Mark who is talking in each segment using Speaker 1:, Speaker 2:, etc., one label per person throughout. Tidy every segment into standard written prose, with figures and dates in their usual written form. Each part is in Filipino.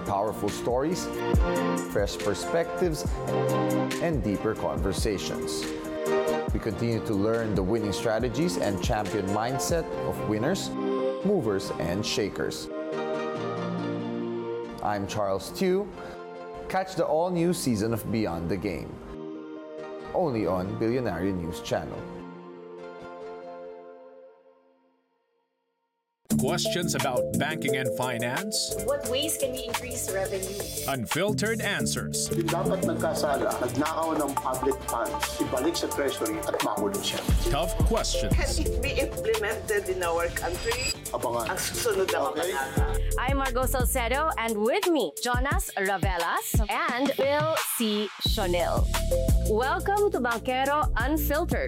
Speaker 1: powerful stories, fresh perspectives, and deeper conversations. We continue to learn the winning strategies and champion mindset of winners, movers, and shakers. I'm Charles Tew. Catch the all-new season of Beyond the Game, only on Billionaire News Channel.
Speaker 2: Questions about banking and finance?
Speaker 3: What ways can we increase revenue?
Speaker 2: Unfiltered answers.
Speaker 4: Dapat nagkasala, nagnakaw ng public funds, ibalik sa treasury at makulong siya.
Speaker 2: Tough questions.
Speaker 5: Can it be implemented in our country?
Speaker 4: Abangan.
Speaker 5: Ang susunod na kabanata.
Speaker 3: I'm Margot Salcedo, and with me, Jonas Ravelas and Bill C. Shonil. Welcome to Bankero Unfiltered.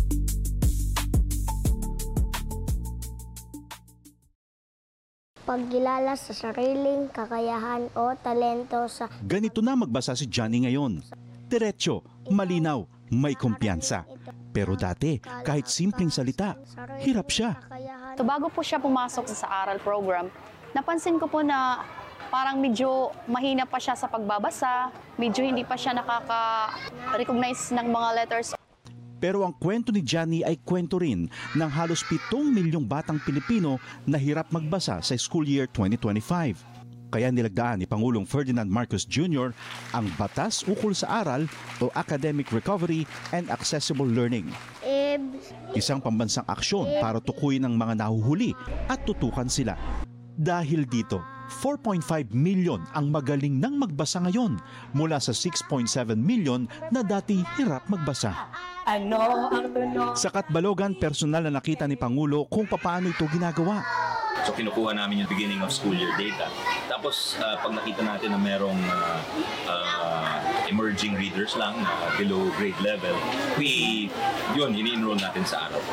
Speaker 6: Pagkilala sa sariling kakayahan o talento sa...
Speaker 7: Ganito na magbasa si Johnny ngayon. Diretso, malinaw, may kumpiyansa. Pero dati, kahit simpleng salita, hirap siya.
Speaker 8: So bago po siya pumasok sa aral program, napansin ko po na parang medyo mahina pa siya sa pagbabasa, medyo hindi pa siya nakaka-recognize ng mga letters.
Speaker 7: Pero ang kwento ni Johnny ay kwento rin ng halos 7 milyong batang Pilipino na hirap magbasa sa school year 2025. Kaya nilagdaan ni Pangulong Ferdinand Marcos Jr. ang Batas Ukol sa Aral o Academic Recovery and Accessible Learning. Isang pambansang aksyon para tukuyin ang mga nahuhuli at tutukan sila. Dahil dito, 4.5 million ang magaling nang magbasa ngayon mula sa 6.7 million na dati hirap magbasa. Sa Katbalogan, personal na nakita ni Pangulo kung paano ito ginagawa.
Speaker 9: So kinukuha namin yung beginning of school year data. Tapos pag nakita natin na merong emerging readers lang na below grade level, ini-enroll natin sa araw.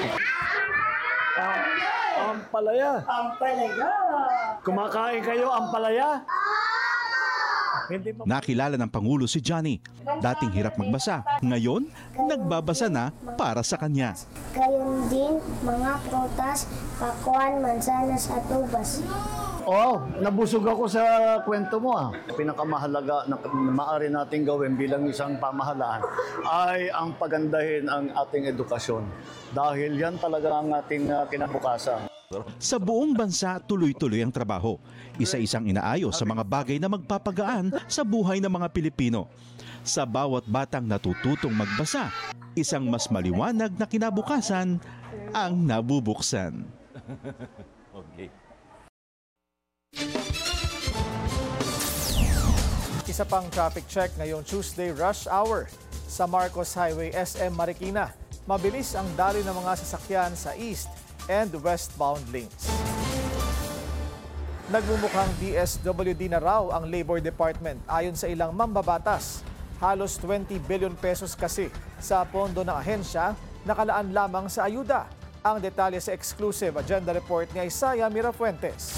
Speaker 10: Ampalaya. Ampalaya. Kumakain kayo ampalaya?
Speaker 7: Nakilala ng Pangulo si Johnny. Dating hirap magbasa. Ngayon, nagbabasa na para sa kanya.
Speaker 6: Gayon din mga prutas, pakuan, mansanas at ubas.
Speaker 10: Nabusog ako sa kwento mo. Pinakamahalaga na maaari nating gawin bilang isang pamahalaan ay ang pagandahin ang ating edukasyon. Dahil yan talaga ang ating kinabukasan.
Speaker 7: Sa buong bansa, tuloy-tuloy ang trabaho. Isa-isang inaayos sa mga bagay na magpapagaan sa buhay ng mga Pilipino. Sa bawat batang natututong magbasa, isang mas maliwanag na kinabukasan ang nabubuksan.
Speaker 9: Okay.
Speaker 11: Isa pang traffic check ngayong Tuesday rush hour sa Marcos Highway SM Marikina. Mabilis ang daloy ng mga sasakyan sa east and westbound lanes. Nagmumukhang DSWD na raw ang Labor Department ayon sa ilang mambabatas. Halos 20 billion pesos kasi sa pondo ng ahensya nakalaan lamang sa ayuda. Ang detalye sa exclusive agenda report ni Isaiah Mirafuentes.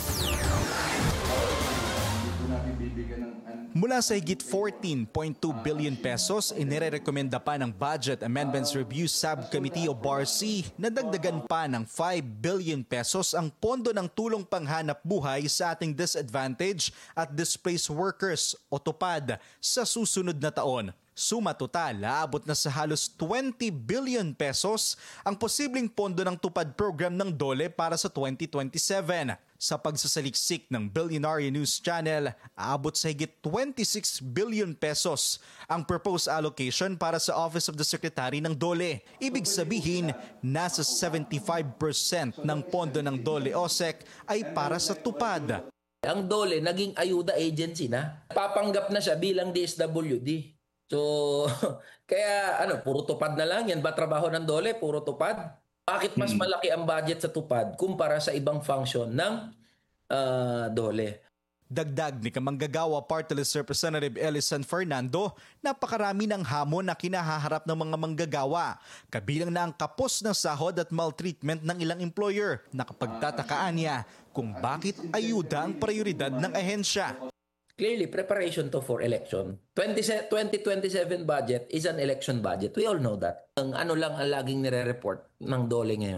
Speaker 12: Mula sa higit 14.2 billion pesos, inirekomenda pa ng Budget Amendments Review Subcommittee o BARC na dagdagan pa ng 5 billion pesos ang pondo ng tulong panghanap buhay sa ating disadvantaged at displaced workers o TUPAD sa susunod na taon. Suma total, aabot na sa halos 20 billion pesos ang posibleng pondo ng TUPAD program ng DOLE para sa 2027. Sa pagsasaliksik ng Billionaire News Channel, aabot sa higit 26 billion pesos ang proposed allocation para sa Office of the Secretary ng DOLE. Ibig sabihin, nasa 75% ng pondo ng DOLE-OSEC ay para sa TUPAD.
Speaker 13: Ang DOLE naging ayuda agency na. Papanggap na siya bilang DSWD. So, kaya puro tupad na lang yan ba trabaho ng DOLE? Puro tupad? Bakit mas malaki ang budget sa tupad kumpara sa ibang function ng DOLE?
Speaker 12: Dagdag ni Kamanggagawa Party List Representative Eli San Fernando, napakarami ng hamon na kinahaharap ng mga manggagawa. Kabilang na ang kapos ng sahod at maltreatment ng ilang employer. Nakapagtatakaan niya kung bakit ayuda ang prioridad ng ahensya.
Speaker 13: Clearly, preparation to for election. 2027 budget is an election budget. We all know that. Ang lang ang laging nire-report ng DOLE ngayon.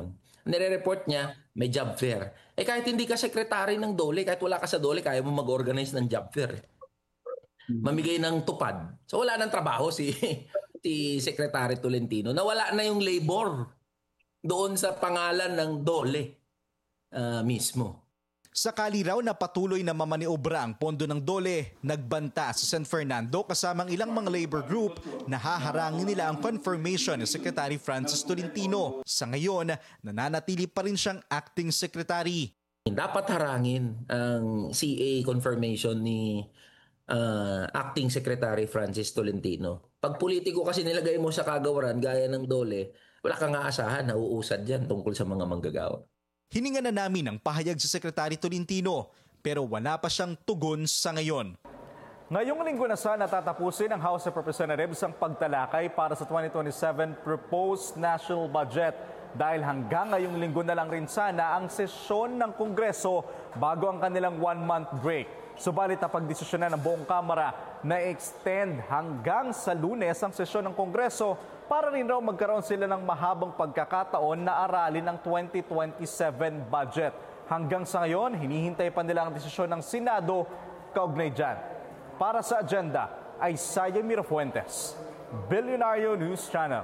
Speaker 13: nire-report niya, may job fair. Kahit hindi ka sekretary ng DOLE, kahit wala ka sa DOLE, kaya mo mag-organize ng job fair. Mamigay ng tupad. So wala nang trabaho si Secretary Tolentino. Nawala na yung labor doon sa pangalan ng DOLE mismo.
Speaker 12: Sakali raw na patuloy na mamaniobra ang pondo ng DOLE, nagbanta sa San Fernando kasamang ilang mga labor group na haharangin nila ang confirmation ni Secretary Francis Tolentino. Sa ngayon, nananatili pa rin siyang acting secretary.
Speaker 13: Dapat harangin ang CA confirmation ni acting secretary Francis Tolentino. Pag politiko kasi nilagay mo sa kagawaran gaya ng DOLE, wala kang aasahan na uusad dyan tungkol sa mga manggagawa.
Speaker 12: Hininga na namin ang pahayag sa Secretary Tolentino pero wala pa siyang tugon sa ngayon.
Speaker 11: Ngayong linggo na sana tatapusin ng House of Representatives ang pagtalakay para sa 2027 proposed national budget dahil hanggang ngayong linggo na lang rin sana ang sesyon ng Kongreso bago ang kanilang 1-month break. Subalit napagdesisyonan ng buong Kamara na extend hanggang sa Lunes ang sesyon ng Kongreso para rin raw magkaroon sila ng mahabang pagkakataon na aralin ang 2027 budget. Hanggang sa ngayon, hinihintay pa nila ang desisyon ng Senado kaugnay dyan. Para sa agenda ay Saya Mirafuentes, Billionario News Channel.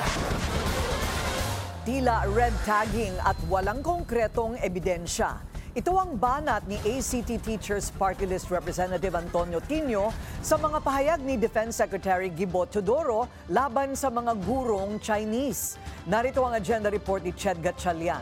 Speaker 14: Tila red tagging at walang konkretong ebidensya. Ito ang banat ni ACT Teachers Party List Representative Antonio Tino sa mga pahayag ni Defense Secretary Gibo Teodoro laban sa mga gurong Chinese. Narito ang agenda report ni Ched Gatchalian.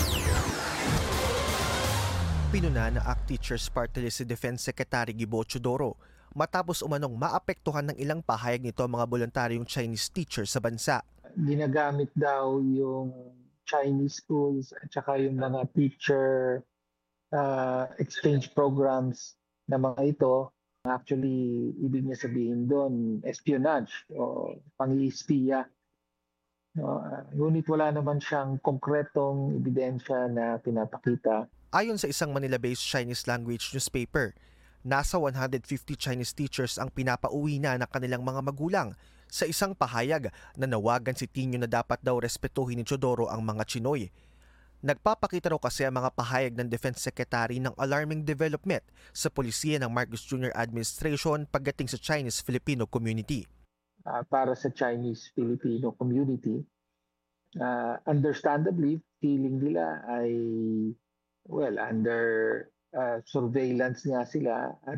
Speaker 15: Pinuna na ACT Teachers Party List si Defense Secretary Gibo Teodoro matapos umanong maapektuhan ng ilang pahayag nito ang mga voluntaryong Chinese teachers sa bansa.
Speaker 16: Ginagamit daw yung Chinese schools at saka yung mga teacher exchange programs na mga ito. Actually, ibig niya sabihin doon, espionage o pang-iispiya. Ngunit wala naman siyang konkretong ebidensya na pinapakita.
Speaker 15: Ayon sa isang Manila-based Chinese language newspaper, nasa 150 Chinese teachers ang pinapauwi na ng kanilang mga magulang sa isang pahayag na nawagan si Tino na dapat daw respetuhin ni Teodoro ang mga Chinoy. Nagpapakita raw kasi ang mga pahayag ng Defense Secretary ng alarming development sa polisiya ng Marcos Jr. administration pagdating sa Chinese-Filipino community.
Speaker 16: Para sa Chinese-Filipino community, understandably, feeling nila ay, under surveillance nga sila at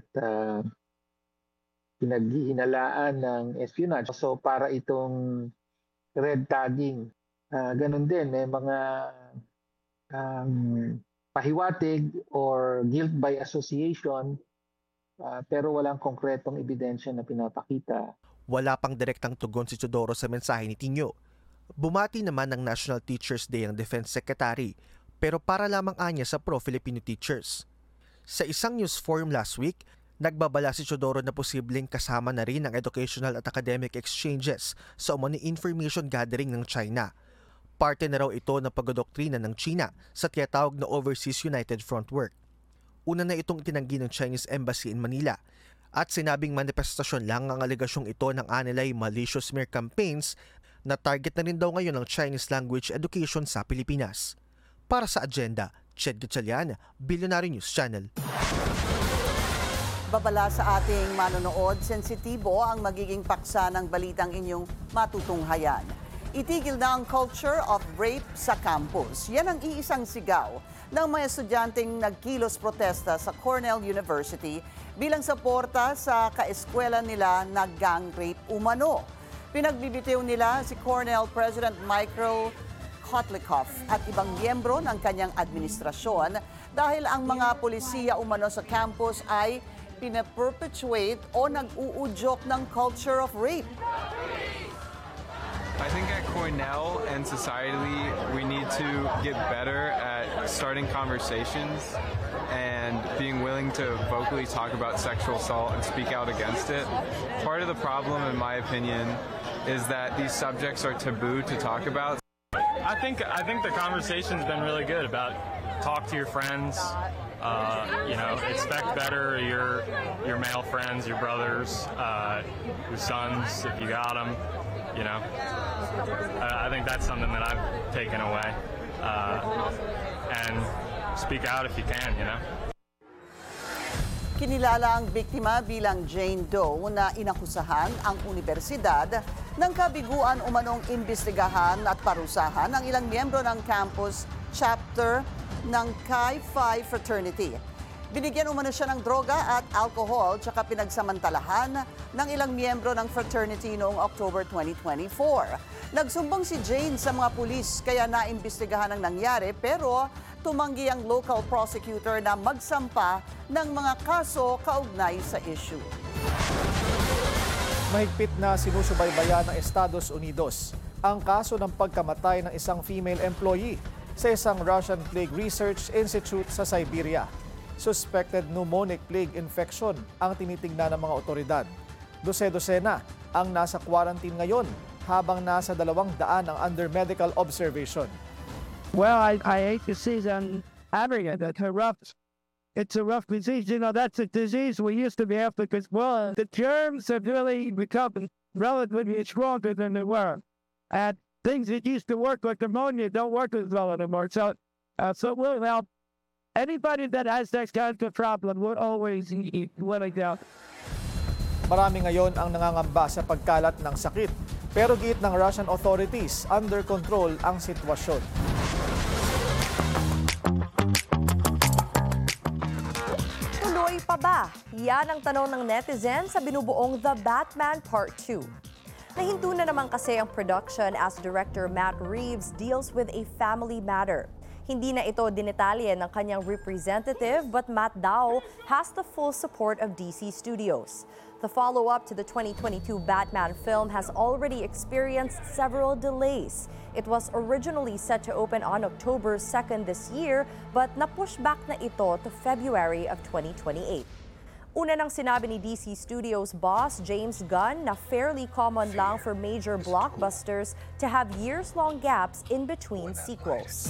Speaker 16: pinaghihinalaan ng espionage. So para itong red tagging, ganun din, may mga pahiwatig or guilt by association pero walang konkretong ebidensya na pinapakita.
Speaker 15: Wala pang direktang tugon si Teodoro sa mensahe ni Tino. Bumati naman ng National Teachers Day ang Defense Secretary pero para lamang anya sa pro-Filipino teachers. Sa isang news forum last week, nagbabala si Teodoro na posibleng kasama na rin ang educational at academic exchanges sa umano'y information gathering ng China. Parte na raw ito ng pagdodoktrina ng China sa tiyatawag na Overseas United Front Work. Una na itong itinanggi ng Chinese Embassy in Manila at sinabing manifestasyon lang ang alegasyong ito ng anilay malicious smear campaigns na target na rin daw ngayon ng Chinese language education sa Pilipinas. Para sa agenda, Ched Gatchalian, Billionario News Channel.
Speaker 17: Babala sa ating manonood, sensitibo ang magiging paksa ng balitang inyong matutunghayan. Itigil na ang culture of rape sa campus. Yan ang iisang sigaw ng mga estudyanteng nagkilos protesta sa Cornell University bilang suporta sa kaeskwela nila na gang rape umano. Pinagbibitiw nila si Cornell President Michael Kotlikoff at ibang miyembro ng kanyang administrasyon dahil ang mga polisiya umano sa campus ay pinaperpetuate o nag-uudyok ng culture of rape.
Speaker 18: I think at Cornell and societally, we need to get better at starting conversations and being willing to vocally talk about sexual assault and speak out against it. Part of the problem, in my opinion, is that these subjects are taboo to talk about.
Speaker 19: I think the conversation's been really good about talk to your friends, expect better your male friends, your brothers, your sons, if you got them. I think that's something that I've taken away. and speak out if you can, you know?
Speaker 17: Kinilala ang biktima bilang Jane Doe na inakusahan ang universidad ng kabiguan umanong imbestigahan at parusahan ang ilang miyembro ng campus chapter ng Chi Phi Fraternity. Binigyan umano siya ng droga at alcohol tsaka pinagsamantalahan ng ilang miyembro ng fraternity noong October 2024. Nagsumbong si Jane sa mga pulis kaya naimbestigahan ang nangyari pero tumanggi ang local prosecutor na magsampa ng mga kaso kaugnay sa issue.
Speaker 11: Mahigpit na sinusubaybayan ng Estados Unidos ang kaso ng pagkamatay ng isang female employee sa isang Russian Plague Research Institute sa Siberia. Suspected pneumonic plague infection ang tinitingnan ng mga otoridad. Dose-dosena ang nasa quarantine ngayon habang nasa 200 ang under medical observation.
Speaker 20: Well, I hate to see them having it. It's a rough disease. You know, that's a disease we used to be able to control. The germs have really become relatively stronger than they were. And things that used to work like pneumonia don't work as well anymore. So it will help. Anybody that has that kind of problem will always eat willing out.
Speaker 11: Marami ngayon ang nangangamba sa pagkalat ng sakit. Pero giit ng Russian authorities, under control ang sitwasyon.
Speaker 3: Tuloy pa ba? Yan ang tanong ng netizen sa binubuong The Batman Part 2. Nahinto na naman kasi ang production as director Matt Reeves deals with a family matter. Hindi na ito dinetalye ng kanyang representative but Matt daw has the full support of DC Studios. The follow-up to the 2022 Batman film has already experienced several delays. It was originally set to open on October 2nd this year but na-push back na ito to February of 2028. Una nang sinabi ni DC Studios boss James Gunn na fairly common lang for major blockbusters to have years-long gaps in between sequels.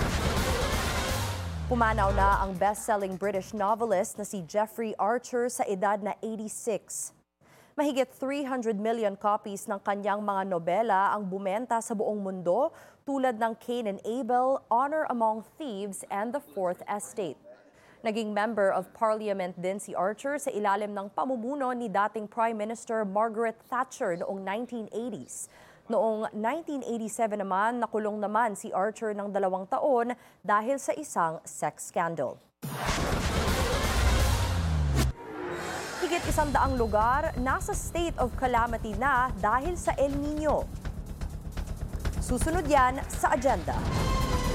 Speaker 3: Pumanaw na ang best-selling British novelist na si Jeffrey Archer sa edad na 86. Mahigit 300 million copies ng kanyang mga nobela ang bumenta sa buong mundo tulad ng Cain and Abel, Honor Among Thieves, and The Fourth Estate. Naging member of Parliament din si Archer sa ilalim ng pamumuno ni dating Prime Minister Margaret Thatcher noong 1980s. Noong 1987 naman, nakulong naman si Archer ng 2 taon dahil sa isang sex scandal. Higit 100 lugar nasa state of calamity na dahil sa El Nino. Susunod yan sa agenda.